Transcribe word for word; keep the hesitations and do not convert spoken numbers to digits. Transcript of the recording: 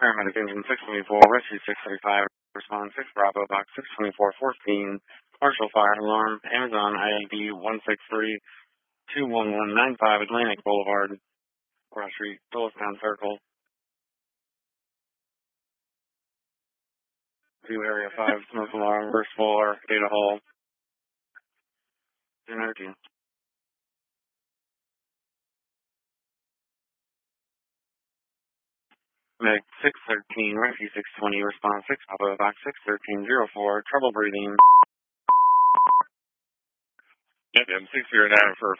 Paramedic Engine six twenty-four, Rescue six thirty-five, Respond six Bravo, Box six twenty-four, fourteen, Partial Fire Alarm, Amazon I A D one six three two one one nine five, Atlantic Boulevard, Cross Street, Phillipstown Circle, to Area five, Smoke Alarm, First Floor, Data Hall, Energy. Meg six thirteen, Rescue six twenty, Response six Bravo, Box six thirteen zero four, Trouble Breathing. F M six zero nine for